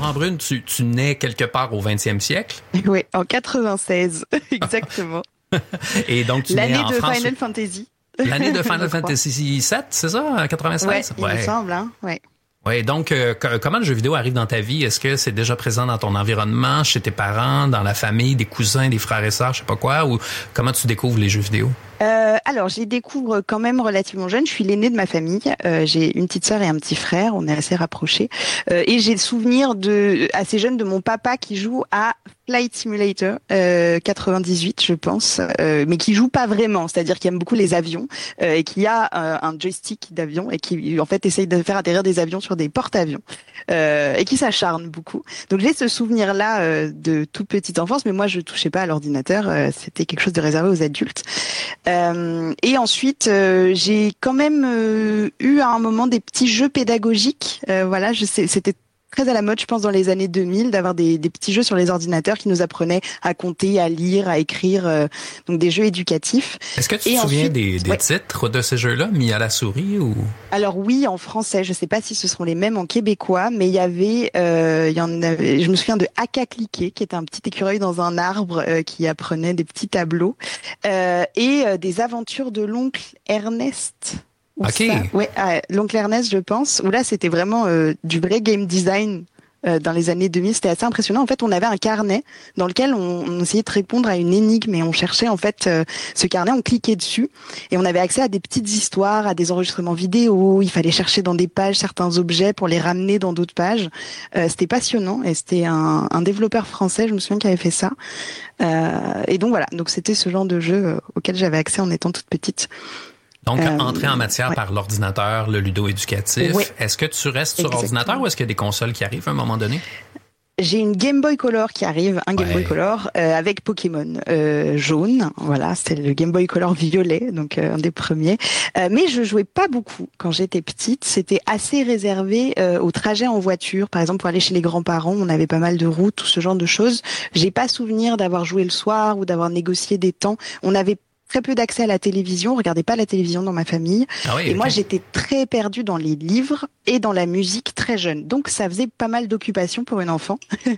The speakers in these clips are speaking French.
Laurent Brune, tu nais quelque part au 20e siècle. Oui, en 96, exactement. Et donc, tu nais en France. L'année de Final Fantasy. L'année de Final Fantasy VII, c'est ça, 96? Ouais, il me semble, hein, ouais. Oui, donc comment le jeu vidéo arrive dans ta vie? Est-ce que c'est déjà présent dans ton environnement, chez tes parents, dans la famille, des cousins, des frères et sœurs, je sais pas quoi, ou comment tu découvres les jeux vidéo? Alors, je les découvre quand même relativement jeune. Je suis l'aînée de ma famille. J'ai une petite sœur et un petit frère. On est assez rapprochés. Et j'ai le souvenir assez jeune de mon papa qui joue à Flight Simulator 98, je pense, mais qui joue pas vraiment. C'est-à-dire qu'il aime beaucoup les avions et qui a un joystick d'avion et qui en fait essaye de faire atterrir des avions sur des porte-avions et qui s'acharne beaucoup. Donc j'ai ce souvenir-là de toute petite enfance, mais moi je touchais pas à l'ordinateur. C'était quelque chose de réservé aux adultes. Et ensuite, j'ai quand même eu à un moment des petits jeux pédagogiques. Voilà, c'était très à la mode, je pense, dans les années 2000, d'avoir des petits jeux sur les ordinateurs qui nous apprenaient à compter, à lire, à écrire, donc des jeux éducatifs. Est-ce que tu te souviens des titres de ces jeux-là, mis à la souris ou? Alors oui, en français, je sais pas si ce seront les mêmes en québécois, mais il y en avait, je me souviens de Aka Cliquer, qui était un petit écureuil dans un arbre qui apprenait des petits tableaux, et des aventures de l'oncle Ernest. Ok. L'oncle Ernest, je pense, où là c'était vraiment du vrai game design dans les années 2000. C'était assez impressionnant. En fait, on avait un carnet dans lequel on essayait de répondre à une énigme et on cherchait en fait ce carnet, on cliquait dessus et on avait accès à des petites histoires, à des enregistrements vidéo. Il fallait chercher dans des pages certains objets pour les ramener dans d'autres pages. C'était passionnant et c'était un développeur français, je me souviens, qui avait fait ça. Et donc voilà, donc c'était ce genre de jeu auquel j'avais accès en étant toute petite. Donc, entrer en matière par l'ordinateur, le ludo-éducatif. Oui. Est-ce que tu restes sur ordinateur ou est-ce qu'il y a des consoles qui arrivent à un moment donné? J'ai une Game Boy Color qui arrive, un Game Boy Color avec Pokémon jaune. Voilà, c'était le Game Boy Color violet, donc un des premiers. Mais je jouais pas beaucoup quand j'étais petite. C'était assez réservé aux trajets en voiture. Par exemple, pour aller chez les grands-parents, on avait pas mal de routes, tout ce genre de choses. J'ai pas souvenir d'avoir joué le soir ou d'avoir négocié des temps. On avait très peu d'accès à la télévision, on regardait pas la télévision dans ma famille. Et moi, j'étais très perdue dans les livres et dans la musique très jeune. Donc, ça faisait pas mal d'occupations pour une enfant.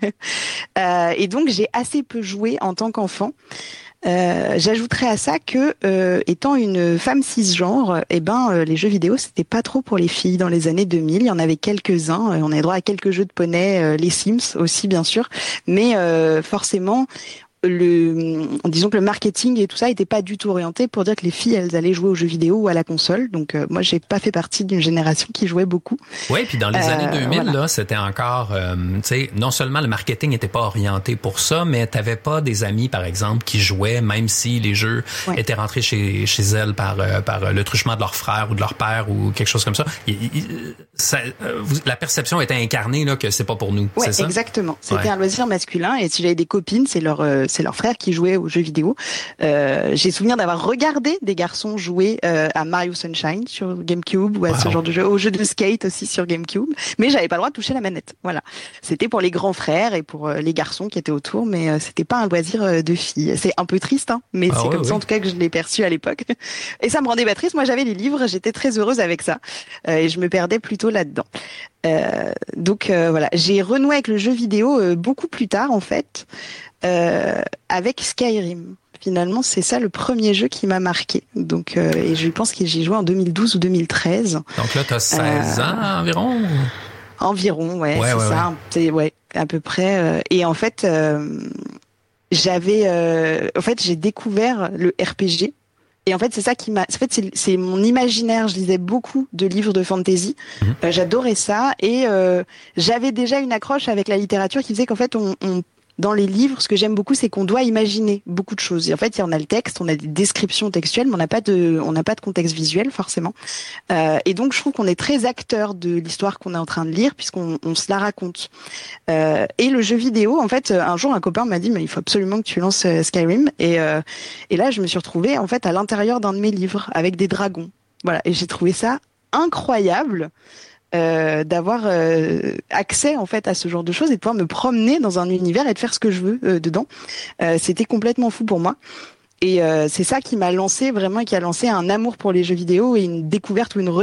Et donc, j'ai assez peu joué en tant qu'enfant. J'ajouterais à ça que, étant une femme cisgenre, les jeux vidéo, c'était pas trop pour les filles dans les années 2000. Il y en avait quelques-uns. On avait droit à quelques jeux de poney, les Sims aussi, bien sûr. Mais forcément, disons que le marketing et tout ça était pas du tout orienté pour dire que les filles elles allaient jouer aux jeux vidéo ou à la console. Donc moi j'ai pas fait partie d'une génération qui jouait beaucoup. Oui, puis dans les années 2000 là, c'était encore tu sais, non seulement le marketing était pas orienté pour ça, mais t'avais pas des amis par exemple qui jouaient même si les jeux étaient rentrés chez elles par le truchement de leur frère ou de leur père ou quelque chose comme ça. La perception était incarnée là que c'est pas pour nous, c'est ça? Exactement. C'était un loisir masculin et si j'avais des copines, c'est leur frère qui jouait aux jeux vidéo. J'ai souvenir d'avoir regardé des garçons jouer à Mario Sunshine sur GameCube ou à ce genre de jeu, aux jeux de skate aussi sur GameCube, mais j'avais pas le droit de toucher la manette. Voilà. C'était pour les grands frères et pour les garçons qui étaient autour, mais c'était pas un loisir de filles. C'est un peu triste, hein, mais c'est comme ça en tout cas que je l'ai perçu à l'époque. Et ça me rendait pas triste. Moi, j'avais les livres, j'étais très heureuse avec ça et je me perdais plutôt là-dedans. Donc voilà, j'ai renoué avec le jeu vidéo beaucoup plus tard en fait. Avec Skyrim. Finalement, c'est ça le premier jeu qui m'a marqué. Donc, et je pense que j'y joué en 2012 ou 2013. Donc là, t'as 16 ans environ? Environ, c'est ça. C'est, à peu près. Et en fait, j'ai découvert le RPG. Et en fait, c'est ça qui m'a. En fait, c'est mon imaginaire. Je lisais beaucoup de livres de fantasy. J'adorais ça. Et j'avais déjà une accroche avec la littérature qui faisait qu'en fait, dans les livres, ce que j'aime beaucoup, c'est qu'on doit imaginer beaucoup de choses. Et en fait, il y en a le texte, on a des descriptions textuelles, mais on n'a pas de contexte visuel forcément. Et donc, je trouve qu'on est très acteur de l'histoire qu'on est en train de lire, puisqu'on se la raconte. Et le jeu vidéo, en fait, un jour, un copain m'a dit, mais il faut absolument que tu lances Skyrim. Et là, je me suis retrouvée en fait à l'intérieur d'un de mes livres avec des dragons. Voilà, et j'ai trouvé ça incroyable. D'avoir accès en fait à ce genre de choses et de pouvoir me promener dans un univers et de faire ce que je veux dedans. C'était complètement fou pour moi. Et c'est ça qui m'a lancé vraiment et qui a lancé un amour pour les jeux vidéo et une découverte ou une